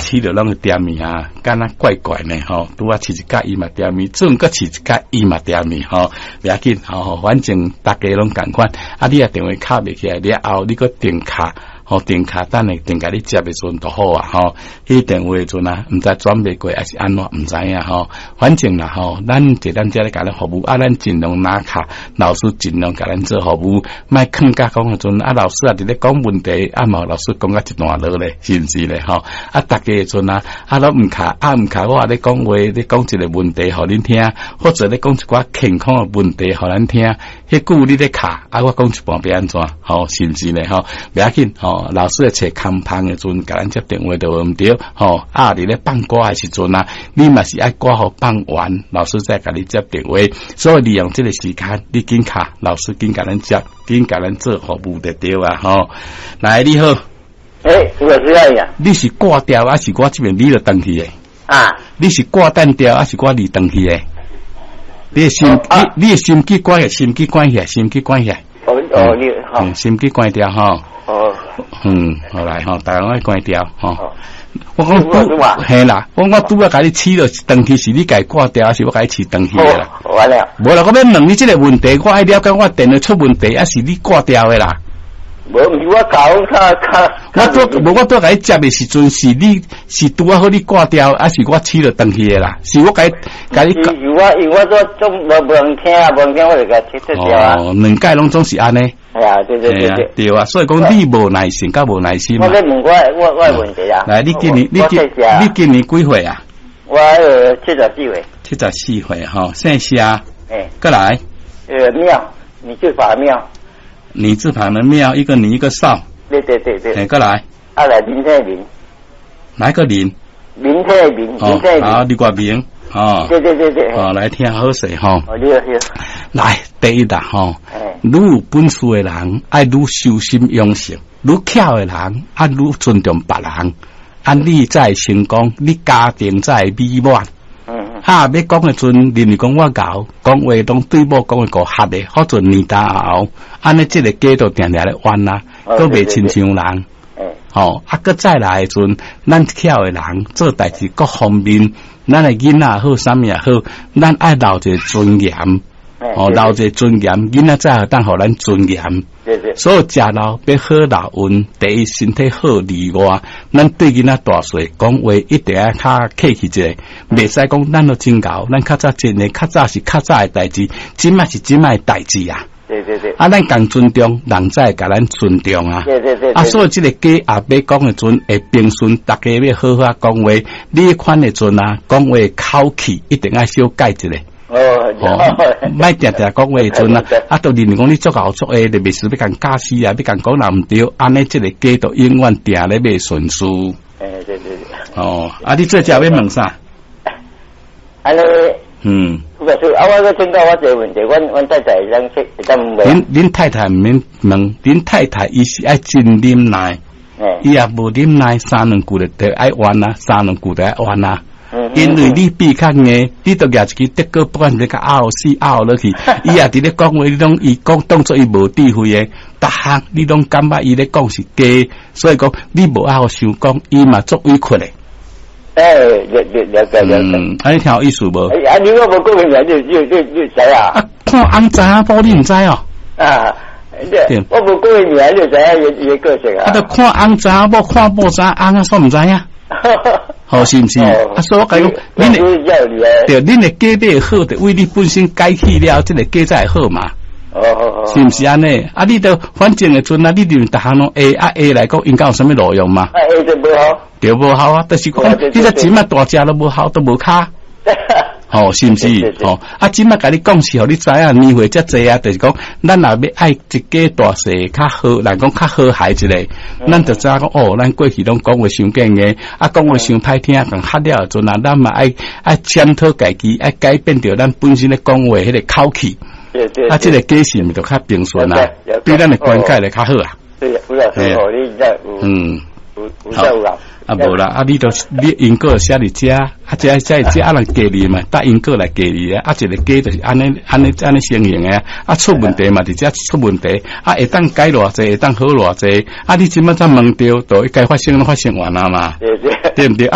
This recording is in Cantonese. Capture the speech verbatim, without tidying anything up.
饲着拢个点米啊，敢若怪怪呢吼，拄啊饲一甲伊嘛点米，准个饲一甲伊嘛点米吼，不要紧吼，反正大家拢共款。啊，你啊电话卡袂起来，了后你个电卡。吼，电卡等下电甲你接的时阵就好啊吼，迄电话阵啊，毋知转袂过还是安怎，毋知影吼。反正啦吼，咱伫咱遮咧甲咱服务，啊，咱尽量拿卡，老师尽量甲咱做服务，莫囥甲讲个阵，啊，老师啊伫咧讲问题，啊嘛老师讲啊一段落咧，是毋是咧吼？啊，逐家阵啊，啊，拢毋卡，啊毋卡，我咧讲话，咧讲一个问题互恁听，或者咧讲一寡健康的问题互咱听，迄句你咧卡，啊，我讲一半要安怎，吼，是毋是咧吼？袂要紧吼。老师在找空棚的阵，甲咱接电话就唔对，吼啊！你咧放歌的时阵啊，你嘛是爱歌好放完，老师再甲你接电话。所以利用这个时间，你紧卡，老师紧甲咱接，紧甲咱做服务就对啊，吼。来，你好， 诶、欸，我是爱呀。 你是挂掉还是我这边你就登去的？ 啊， 你是挂单掉还是我你登去的？你的心，哦啊、你你的心机关起，心机关起，心机关起。 哦哦，你好， 嗯，心机关掉哈。 哦， 嗯，好来吼，大家爱关掉吼。 哦、 我讲拄嘿啦，我我拄要甲你饲了登去是你家挂掉，还是我甲你饲登去的啦？ 哦、完了。 无啦，我要问你这个问题，我爱了解我电脑出问题，还是你挂掉的啦？ 无毋是我搞他他。 我拄无我拄甲你接的时阵，是你是拄啊好你挂掉，还是我饲了登去的啦？是我甲甲你。 是我因为我做总无无人听啊，无人听我就甲切切掉啊。 哦，两届拢总是安尼。 哎呀，对对对对， 对啊，所以讲你无耐心，甲无耐心嘛。 我咧问我我我的问题啊。 来，你今年你今你今年几岁啊？ 我呃七十四岁。 七十四岁吼，姓夏。 哎。 过来。 呃，庙，你字旁庙。 你字旁的庙，一个你一个少。 对对对对。 哎，过来。 啊来，林泰明。 哪一个林？ 林泰明，林泰明。 好，李国明。哦。 对对对对。 哦，来听好势吼。 哦，你好，你好。 来，第一啦吼。愈有本事的人，爱愈修心养性；愈巧的人，爱愈尊重别人。啊，你才成功，你家庭才美满。嗯嗯。啊，要讲的阵，人讲我搞，讲话拢对某讲的个合的，好做年大后，安尼这个家都定定咧弯啦，都未亲像人。嗯。哦，啊，搁再来的阵，咱巧的人做代志各方面，咱的囡仔好，啥物也好，咱爱留一个尊严。哦，留一个尊严，囡仔才当互咱尊严。对对。所以食老要好老运，第一身体好例外。咱对囡仔大岁讲话一定要较客气一下，袂使讲咱都真搞，咱较早真诶，较早是较早诶代志，即卖是即卖诶代志啊。对对对。啊，咱共尊重，人才会甲咱尊重啊。对对对。啊，所以即个家也要讲诶阵会平顺，大家要好好讲话。你款诶阵啊，讲话口气一定要小改一下。哦，哦，莫定定讲话时阵啊，啊，到人讲你做搞作诶，你袂是要共假死啊，要共讲人毋对，安尼即个家都永远定咧袂顺遂。诶，对对对。哦，啊，你做食要问啥？安尼。嗯。不是，啊，我个听到我这个问题，阮阮太太当说会当问。恁恁太太毋免问，恁太太伊是爱真啉奶，伊也无啉奶，三两句就爱完啊，三两句就爱完啊。因为你比较硬，你都举一支德哥，不管你个拗死拗落去，伊也伫咧讲话，你拢伊讲当作伊无智慧诶，逐项你拢感觉伊咧讲是假，所以讲你无好想讲，伊嘛作委屈诶。诶，了了了解了解。嗯，安尼听有意思无？哎呀，你我无讲明白，你你你你知啊？啊，看红查甫你毋知哦？啊，对，我无讲明白，你知影伊伊个性啊？啊，著看红查某，看某查红啊，煞毋知影。好是毋是？哦、啊，所以我讲，恁的对，恁的家底好，就为你本身改去了，这个家才会好嘛。哦哦哦，是毋是安尼？啊，你都反正的阵啊，你就逐项拢 A 啊 A 来讲，应该有啥物路用嘛？啊 A 就无好，对无好啊，但是讲，你这钱啊大只都无好，都无卡。哦，是毋是？哦，啊，即摆甲你讲是，互你知影年岁遮济啊，就是讲，咱若要爱一家大细较好，来讲较好孩子咧，咱就知影讲哦，咱过去拢讲话伤硬个，啊，讲话伤歹听，共吓了阵啊，咱嘛爱爱检讨家己，爱改变着咱本身咧讲话迄个口气，啊，即个家事咪就较平顺啊，对咱的观感咧较好啊。对，有啦，好，你真有，嗯，有有有啦。啊无啦，啊你都你因果写伫遮，啊遮遮遮啊人加你嘛，搭因果来加你啊，啊一个家就是安尼安尼安尼成形诶，啊出问题嘛，伫遮出问题，啊会当改偌济，会当好偌济，啊你即摆才问着，都该发生拢发生完啊嘛，对不对？